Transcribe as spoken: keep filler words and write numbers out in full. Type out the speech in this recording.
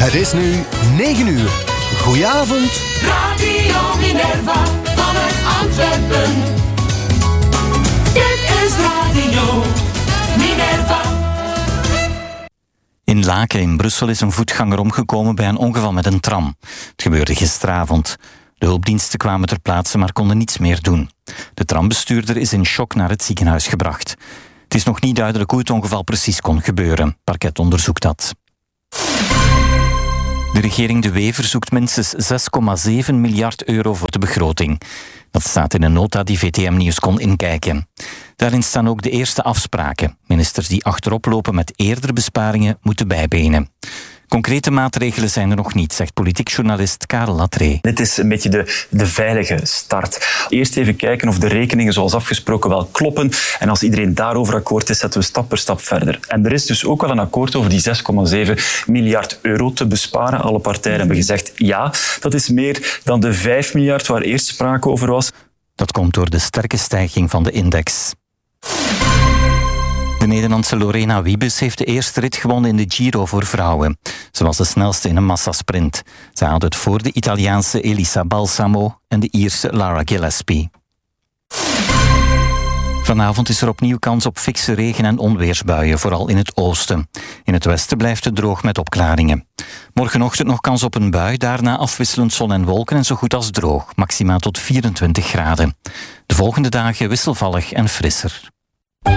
Het is nu negen uur. Goedenavond. Radio Minerva vanuit Antwerpen. Dit is Radio Minerva. In Laken in Brussel is een voetganger omgekomen bij een ongeval met een tram. Het gebeurde gisteravond. De hulpdiensten kwamen ter plaatse, maar konden niets meer doen. De trambestuurder is in shock naar het ziekenhuis gebracht. Het is nog niet duidelijk hoe het ongeval precies kon gebeuren. Parket onderzoekt dat. De regering De Wever zoekt minstens zes komma zeven miljard euro voor de begroting. Dat staat in een nota die V T M Nieuws kon inkijken. Daarin staan ook de eerste afspraken. Ministers die achterop lopen met eerdere besparingen moeten bijbenen. Concrete maatregelen zijn er nog niet, zegt politiek journalist Karel Latree. Dit is een beetje de, de veilige start. Eerst even kijken of de rekeningen zoals afgesproken wel kloppen. En als iedereen daarover akkoord is, zetten we stap per stap verder. En er is dus ook wel een akkoord over die zes komma zeven miljard euro te besparen. Alle partijen hebben gezegd ja, dat is meer dan de vijf miljard waar eerst sprake over was. Dat komt door de sterke stijging van de index. De Nederlandse Lorena Wiebes heeft de eerste rit gewonnen in de Giro voor vrouwen. Ze was de snelste in een massasprint. Ze haalde het voor de Italiaanse Elisa Balsamo en de Ierse Lara Gillespie. Vanavond is er opnieuw kans op fikse regen- en onweersbuien, vooral in het oosten. In het westen blijft het droog met opklaringen. Morgenochtend nog kans op een bui, daarna afwisselend zon en wolken en zo goed als droog, maximaal tot vierentwintig graden. De volgende dagen wisselvallig en frisser.